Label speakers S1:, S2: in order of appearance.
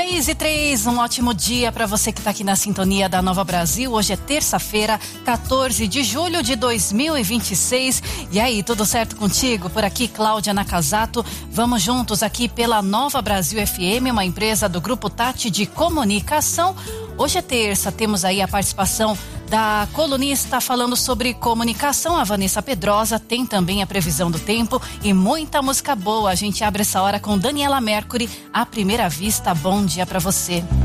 S1: 6:03, um ótimo dia para você que está aqui na sintonia da Nova Brasil. Hoje é terça-feira, 14 de julho de 2026. E aí, tudo certo contigo? Por aqui, Cláudia Nakazato. Vamos juntos aqui pela Nova Brasil FM, uma empresa do Grupo Tati de Comunicação. Hoje é terça, temos aí a participação da colunista falando sobre comunicação, a Vanessa Pedrosa. Tem também a previsão do tempo e muita música boa. A gente abre essa hora com Daniela Mercury, À Primeira Vista. Bom dia pra você.